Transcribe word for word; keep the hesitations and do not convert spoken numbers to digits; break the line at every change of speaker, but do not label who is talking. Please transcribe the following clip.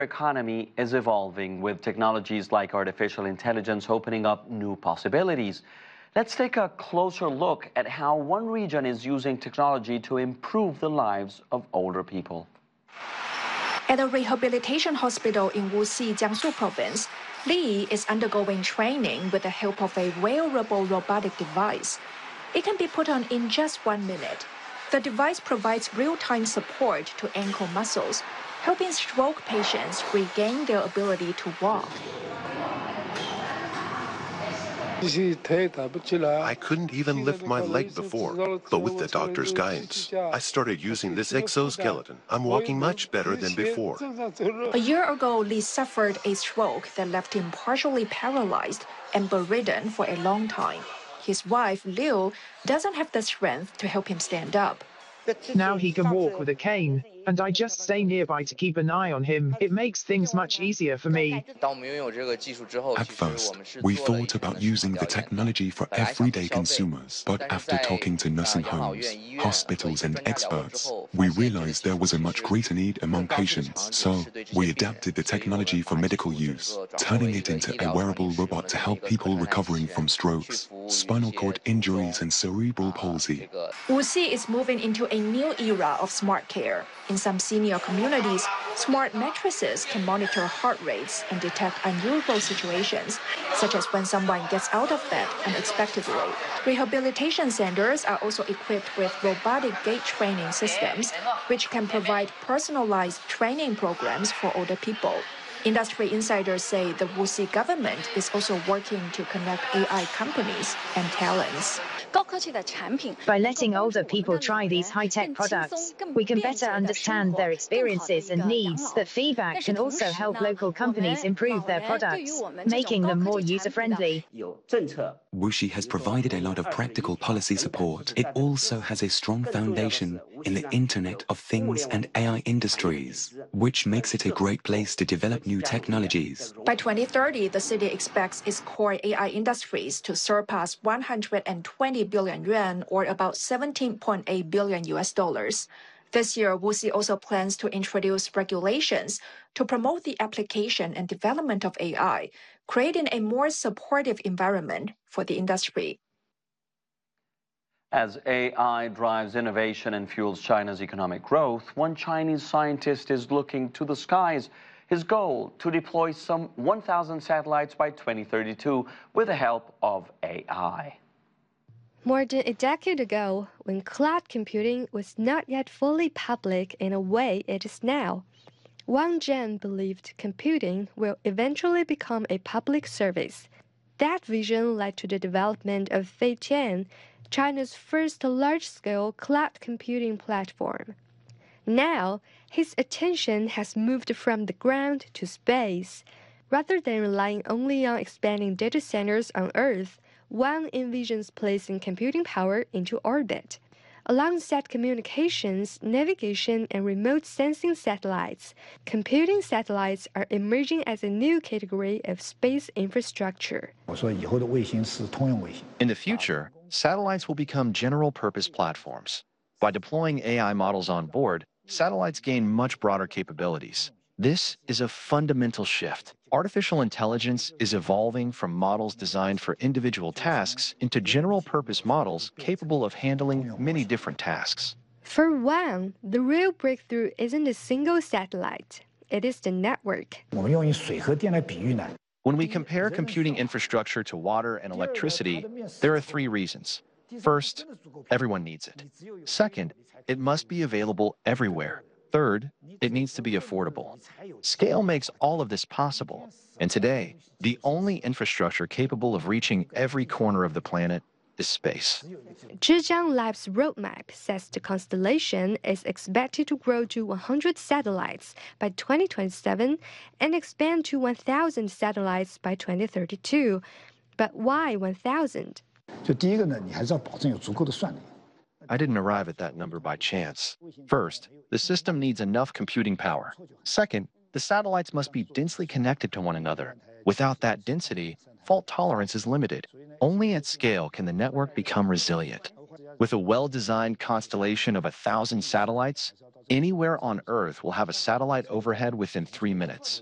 economy is evolving with technologies like artificial intelligence opening up new possibilities. Let's take a closer look at how one region is using technology to improve the lives of older people.
At a rehabilitation hospital in Wuxi, Jiangsu province, Li is undergoing training with the help of a wearable robotic device. It can be put on in just one minute. The device provides real-time support to ankle muscles, helping stroke patients regain their ability to walk.
I couldn't even lift my leg before, but with the doctor's guidance, I started using this exoskeleton. I'm walking much better than before.
A year ago, Li suffered a stroke that left him partially paralyzed and bedridden for a long time. His wife, Liu, doesn't have the strength to help him stand up.
Now he can walk with a cane, and I just stay nearby to keep an eye on him. It makes things much easier for me.
At first, we thought about using the technology for everyday consumers, but after talking to nursing homes, hospitals and experts, we realized there was a much greater need among patients, so we adapted the technology for medical use, turning it into a wearable robot to help people recovering from strokes, spinal cord injuries and cerebral palsy.
Wuxi is moving into a new era of smart care. In some senior communities, smart mattresses can monitor heart rates and detect unusual situations, such as when someone gets out of bed unexpectedly. Rehabilitation centers are also equipped with robotic gait training systems, which can provide personalized training programs for older people. Industry insiders say the Wuxi government is also working to connect A I companies and talents.
By letting older people try these high-tech products, we can better understand their experiences and needs. But feedback can also help local companies improve their products, making them more user-friendly.
Wuxi has provided a lot of practical policy support. It also has a strong foundation in the Internet of Things and A I industries, which makes it a great place to develop new technologies.
By twenty thirty, the city expects its core A I industries to surpass one hundred twenty billion yuan, or about seventeen point eight billion U S dollars. This year, Wuxi also plans to introduce regulations to promote the application and development of A I, creating a more supportive environment for the industry.
As A I drives innovation and fuels China's economic growth, one Chinese scientist is looking to the skies. His goal, to deploy some one thousand satellites by twenty thirty-two with the help of A I.
More than a decade ago, when cloud computing was not yet fully public in a way it is now, Wang Zhen believed computing will eventually become a public service. That vision led to the development of Feitian, China's first large-scale cloud computing platform. Now, his attention has moved from the ground to space. Rather than relying only on expanding data centers on Earth, Wang envisions placing computing power into orbit. Alongside communications, navigation, and remote sensing satellites, computing satellites are emerging as a new category of space infrastructure.
In the future, satellites will become general-purpose platforms. By deploying A I models on board, satellites gain much broader capabilities. This is a fundamental shift. Artificial intelligence is evolving from models designed for individual tasks into general-purpose models capable of handling many different tasks.
For Wang, the real breakthrough isn't a single satellite. It is the network.
When we compare computing infrastructure to water and electricity, there are three reasons. First, everyone needs it. Second, it must be available everywhere. Third, it needs to be affordable. Scale makes all of this possible, and today, the only infrastructure capable of reaching every corner of the planet is space.
Zhejiang Labs' roadmap says the constellation is expected to grow to one hundred satellites by twenty twenty-seven and expand to one thousand satellites by twenty thirty-two. But why one thousand?
I didn't arrive at that number by chance. First, the system needs enough computing power. Second, the satellites must be densely connected to one another. Without that density, fault tolerance is limited. Only at scale can the network become resilient. With a well-designed constellation of a thousand satellites, Anywhere on Earth will have a satellite overhead within three minutes.